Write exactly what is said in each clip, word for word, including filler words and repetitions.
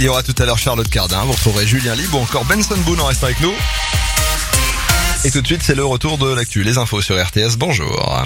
Il y aura tout à l'heure Charlotte Cardin, vous retrouverez Julien Libre ou encore Benson Boone en restant avec nous. Et tout de suite, c'est le retour de l'actu, les infos sur R T S, bonjour.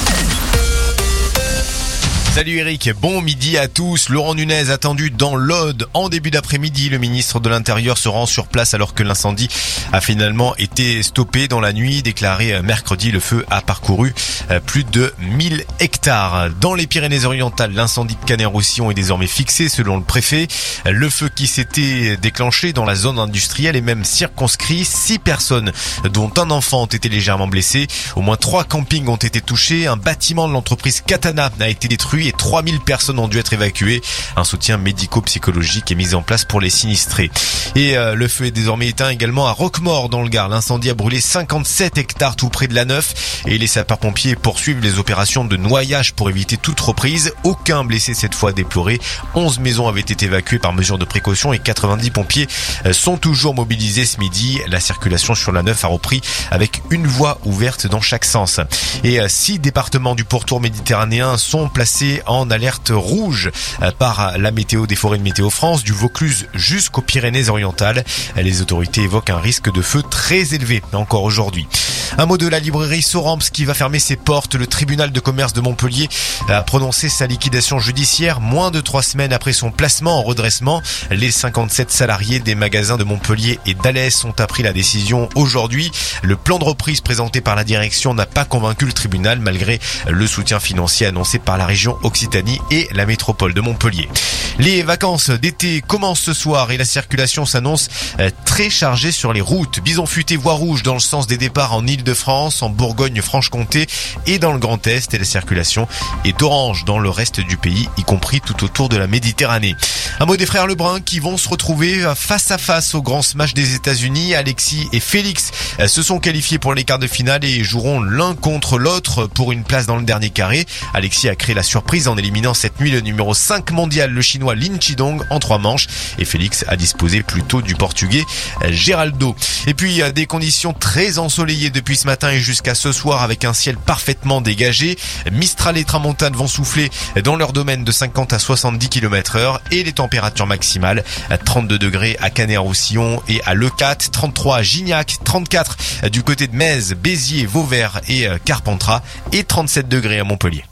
Salut Eric, bon midi à tous. Laurent Nunez attendu dans l'Aude en début d'après-midi. Le ministre de l'Intérieur se rend sur place alors que l'incendie a finalement été stoppé dans la nuit. Déclaré mercredi, le feu a parcouru plus de mille hectares. Dans les Pyrénées-Orientales, l'incendie de Canet-Roussillon est désormais fixé selon le préfet. Le feu qui s'était déclenché dans la zone industrielle est même circonscrit. Six personnes, dont un enfant, ont été légèrement blessées. Au moins trois campings ont été touchés. Un bâtiment de l'entreprise Katana a été détruit et trois mille personnes ont dû être évacuées. Un soutien médico-psychologique est mis en place pour les sinistrés. Et euh, le feu est désormais éteint également à Roquemaure dans le Gard. L'incendie a brûlé cinquante-sept hectares tout près de la Neuf et les sapeurs-pompiers poursuivent les opérations de noyage pour éviter toute reprise. Aucun blessé cette fois déploré. onze maisons avaient été évacuées par mesure de précaution et quatre-vingt-dix pompiers sont toujours mobilisés ce midi. La circulation sur la Neuf a repris avec une voie ouverte dans chaque sens. Et euh, six départements du pourtour méditerranéen sont placés en alerte rouge par la météo des forêts de Météo France, du Vaucluse jusqu'aux Pyrénées-Orientales. Les autorités évoquent un risque de feu très élevé encore aujourd'hui. Un mot de la librairie Soramps qui va fermer ses portes. Le tribunal de commerce de Montpellier a prononcé sa liquidation judiciaire moins de trois semaines après son placement en redressement. Les cinquante-sept salariés des magasins de Montpellier et d'Alès ont appris la décision aujourd'hui. Le plan de reprise présenté par la direction n'a pas convaincu le tribunal malgré le soutien financier annoncé par la région Occitanie et la métropole de Montpellier. Les vacances d'été commencent ce soir et la circulation s'annonce très chargée sur les routes. Bison futé voie rouge dans le sens des départs en Île-de-France, en Bourgogne-Franche-Comté et dans le Grand Est. Et la circulation est orange dans le reste du pays, y compris tout autour de la Méditerranée. Un mot des frères Lebrun qui vont se retrouver face à face au grand smash des États-Unis. Alexis et Félix se sont qualifiés pour les quarts de finale et joueront l'un contre l'autre pour une place dans le dernier carré. Alexis a créé la surprise en éliminant cette nuit le numéro cinq mondial, le chinois Lin Chidong, en trois manches. Et Félix a disposé plutôt du portugais Geraldo. Et puis des conditions très ensoleillées depuis ce matin et jusqu'à ce soir avec un ciel parfaitement dégagé. Mistral et Tramontane vont souffler dans leur domaine de cinquante à soixante-dix kilomètres heure et les températures maximales trente-deux degrés à Canet-Roussillon et à Leucate, trente-trois à Gignac, trente-quatre du côté de Metz, Béziers, Vauvert et Carpentras et trente-sept degrés à Montpellier.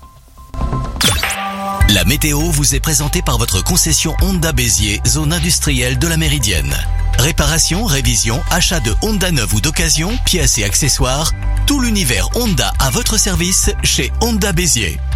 La météo vous est présentée par votre concession Honda Béziers, zone industrielle de la Méridienne. Réparation, révision, achat de Honda neuve ou d'occasion, pièces et accessoires, tout l'univers Honda à votre service chez Honda Béziers.